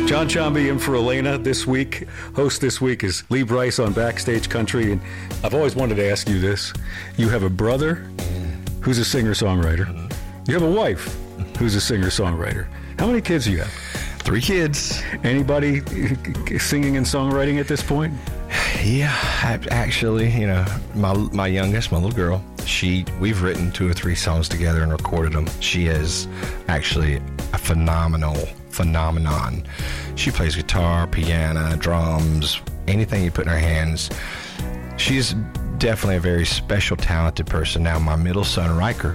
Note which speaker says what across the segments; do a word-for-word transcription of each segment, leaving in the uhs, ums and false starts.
Speaker 1: John Chambi in for Elena this week. Host this week is Lee Brice on Backstage Country. And I've always wanted to ask you this. You have a brother who's a singer-songwriter. You have a wife who's a singer-songwriter. How many kids do you have?
Speaker 2: Three kids.
Speaker 1: Anybody singing and songwriting at this point?
Speaker 2: Yeah, actually, you know, my my youngest, my little girl, she we've written two or three songs together and recorded them. She is actually a phenomenal phenomenon. She plays guitar, piano, drums, anything you put in her hands. She's definitely a very special, talented person. Now, my middle son, Riker,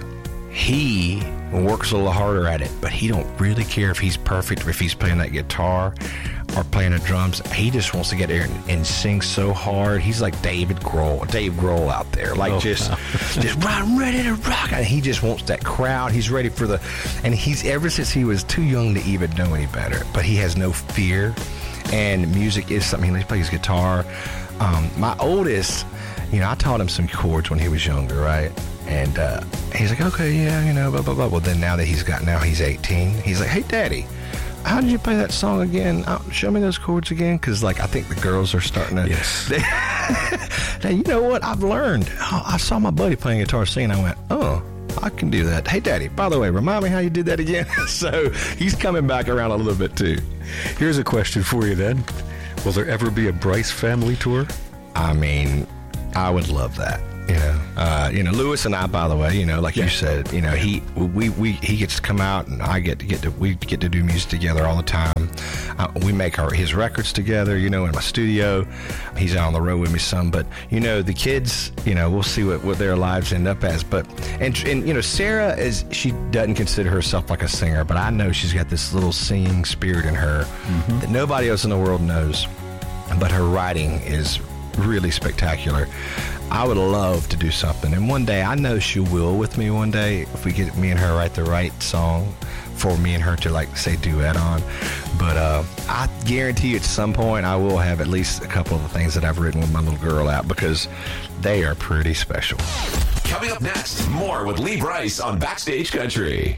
Speaker 2: he works a little harder at it, but he don't really care if he's perfect or if he's playing that guitar or playing the drums. He just wants to get there and, and sing so hard. He's like David Grohl, Dave Grohl out there, like oh, just, wow. just I'm ready to rock. And he just wants that crowd. He's ready for the, and he's ever since he was too young to even know any better. But he has no fear, and music is something. He plays guitar. Um, my oldest, you know, I taught him some chords when he was younger, right? And uh, he's like, okay, yeah, you know, blah, blah, blah. Well, then now that he's got, now he's eighteen, he's like, hey, Daddy, how did you play that song again? Uh, show me those chords again. Because, like, I think the girls are starting to.
Speaker 1: Yes.
Speaker 2: They, now, you know what? I've learned. Oh, I saw my buddy playing guitar singing. I went, oh, I can do that. Hey, Daddy, by the way, remind me how you did that again. So he's coming back around a little bit, too.
Speaker 1: Here's a question for you, then. Will there ever be a Brice family tour?
Speaker 2: I mean, I would love that. You know, uh, you know, Lewis and I, by the way, you know, like yeah. you said, you know, he, we, we, he gets to come out, and I get to get to, we get to do music together all the time. Uh, we make our his records together, you know, in my studio. He's out on the road with me some, but you know, the kids, you know, we'll see what, what their lives end up as. But and and you know, Sarah is she doesn't consider herself like a singer, but I know she's got this little singing spirit in her mm-hmm. that nobody else in the world knows. But her writing is really spectacular. I would love to do something, and one day I know she will with me one day if we get me and her write the right song for me and her to, like, say duet on. But uh, I guarantee you at some point I will have at least a couple of the things that I've written with my little girl out, because they are pretty special.
Speaker 3: Coming up next, more with Lee Brice on Backstage Country.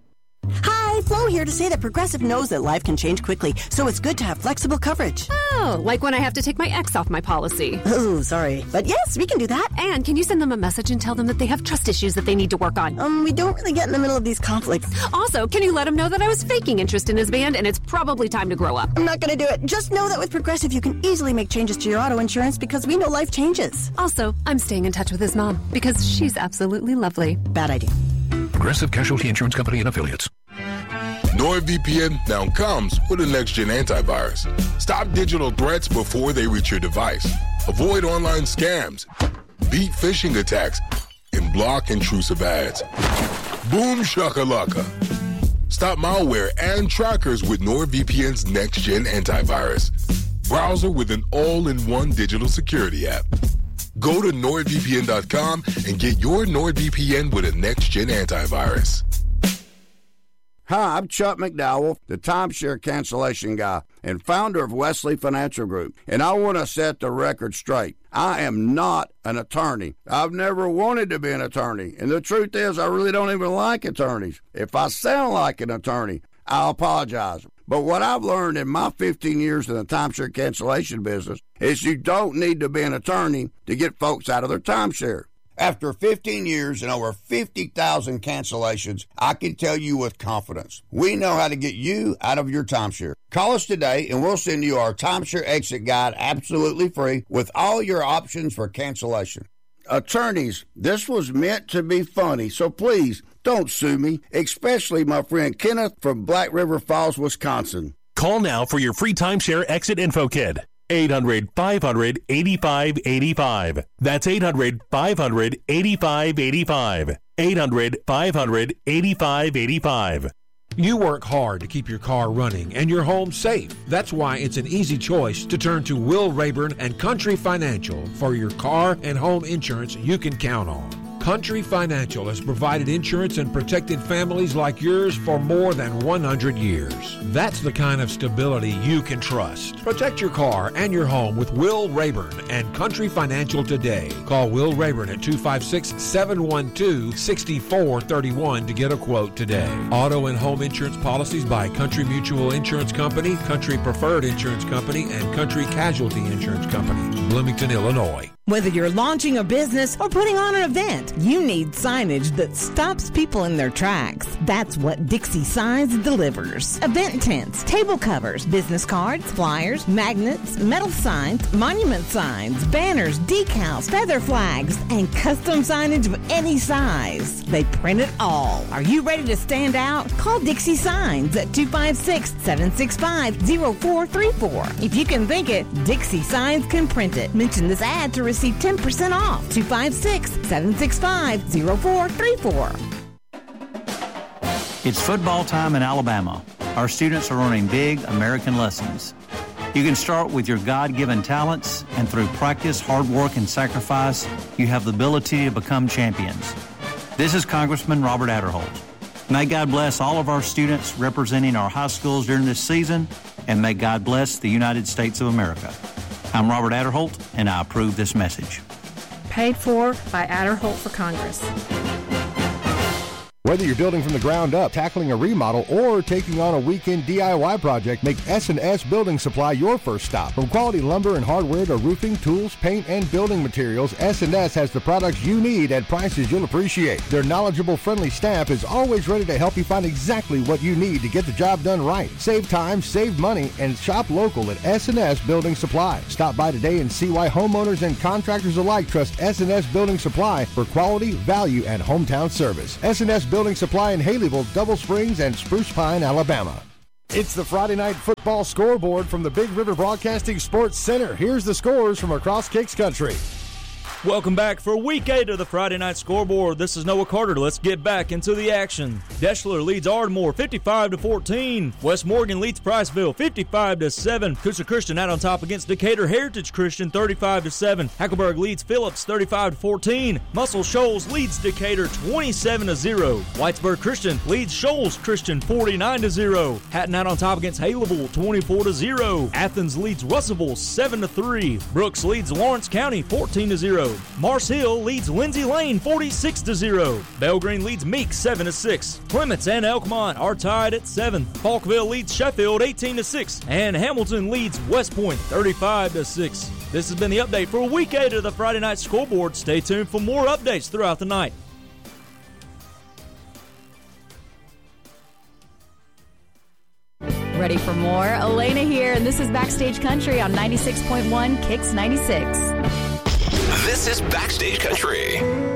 Speaker 4: Hi, Flo here to say that Progressive knows that life can change quickly, so it's good to have flexible coverage.
Speaker 5: Oh, like when I have to take my ex off my policy.
Speaker 4: Oh, sorry. But yes, we can do that.
Speaker 5: And can you send them a message and tell them that they have trust issues that they need to work on?
Speaker 4: Um, we don't really get in the middle of these conflicts.
Speaker 5: Also, can you let them know that I was faking interest in his band and it's probably time to grow up?
Speaker 4: I'm not going to do it. Just know that with Progressive, you can easily make changes to your auto insurance because we know life changes.
Speaker 5: Also, I'm staying in touch with his mom because she's absolutely lovely.
Speaker 4: Bad idea.
Speaker 6: Progressive Casualty Insurance Company and Affiliates.
Speaker 7: NordVPN now comes with a next-gen antivirus. Stop digital threats before they reach your device. Avoid online scams, beat phishing attacks, and block intrusive ads. Boom shakalaka. Stop malware and trackers with NordVPN's next-gen antivirus. Browser with an all-in-one digital security app. Go to Nord V P N dot com and get your NordVPN with a next-gen antivirus.
Speaker 8: Hi, I'm Chuck McDowell, the timeshare cancellation guy and founder of Wesley Financial Group, and I want to set the record straight. I am not an attorney. I've never wanted to be an attorney, and the truth is I really don't even like attorneys. If I sound like an attorney, I'll apologize. But what I've learned in my fifteen years in the timeshare cancellation business is you don't need to be an attorney to get folks out of their timeshare. After fifteen years and over fifty thousand cancellations, I can tell you with confidence, we know how to get you out of your timeshare. Call us today and we'll send you our timeshare exit guide absolutely free with all your options for cancellation. Attorneys, this was meant to be funny, so please don't sue me, especially my friend Kenneth from Black River Falls, Wisconsin.
Speaker 9: Call now for your free timeshare exit info kit. eight hundred, five hundred, eighty-five eighty-five. That's eight hundred, five hundred, eighty-five eighty-five. eight hundred, five hundred, eighty-five eighty-five.
Speaker 10: You work hard to keep your car running and your home safe. That's why it's an easy choice to turn to Will Rayburn and Country Financial for your car and home insurance you can count on. Country Financial has provided insurance and protected families like yours for more than one hundred years. That's the kind of stability you can trust. Protect your car and your home with Will Rayburn and Country Financial today. Call Will Rayburn at two five six, seven one two, six four three one to get a quote today. Auto and home insurance policies by Country Mutual Insurance Company, Country Preferred Insurance Company, and Country Casualty Insurance Company, Bloomington, Illinois.
Speaker 11: Whether you're launching a business or putting on an event, you need signage that stops people in their tracks. That's what Dixie Signs delivers. Event tents, table covers, business cards, flyers, magnets, metal signs, monument signs, banners, decals, feather flags, and custom signage of any size. They print it all. Are you ready to stand out? Call Dixie Signs at two five six, seven six five, zero four three four. If you can think it, Dixie Signs can print it. Mention this ad to receive ten percent off. two five six, seven six five, zero four three four.
Speaker 12: It's football time in Alabama. Our students are learning big American lessons. You can start with your God-given talents, and through practice, hard work, and sacrifice, you have the ability to become champions. This is Congressman Robert Adderholt. May God bless all of our students representing our high schools during this season, and may God bless the United States of America. I'm Robert Adderholt, and I approve this message.
Speaker 13: Paid for by Adderholt for Congress.
Speaker 14: Whether you're building from the ground up, tackling a remodel, or taking on a weekend D I Y project, make S and S Building Supply your first stop. From quality lumber and hardware to roofing, tools, paint, and building materials, S and S has the products you need at prices you'll appreciate. Their knowledgeable, friendly staff is always ready to help you find exactly what you need to get the job done right. Save time, save money, and shop local at S and S Building Supply. Stop by today and see why homeowners and contractors alike trust S and S Building Supply for quality, value, and hometown service. S and S Building Supply in Haleyville, Double Springs, and Spruce Pine, Alabama. It's the Friday Night Football Scoreboard from the Big River Broadcasting Sports Center. Here's the scores from across Kicks Country.
Speaker 15: Welcome back for week eight of the Friday Night Scoreboard. This is Noah Carter. Let's get back into the action. Deschler leads Ardmore fifty-five to fourteen. West Morgan leads Priceville fifty-five to seven. Coosa Christian out on top against Decatur Heritage Christian thirty-five to seven. Hackleburg leads Phillips thirty-five to fourteen. Muscle Shoals leads Decatur twenty-seven to zero. Whitesburg Christian leads Shoals Christian forty-nine to zero. Hatton out on top against Haleyville twenty-four to zero. Athens leads Russellville seven to three. Brooks leads Lawrence County fourteen to zero. Mars Hill leads Lindsay Lane forty-six to zero. Belgreen leads Meek seven to six. Clements and Elkmont are tied at seven. Falkville leads Sheffield eighteen to six. And Hamilton leads West Point thirty-five to six. This has been the update for week eight of the Friday Night Scoreboard. Stay tuned for more updates throughout the night.
Speaker 16: Ready for more? Elena here, and this is Backstage Country on ninety-six point one Kicks ninety-six.
Speaker 3: This is Backstage Country.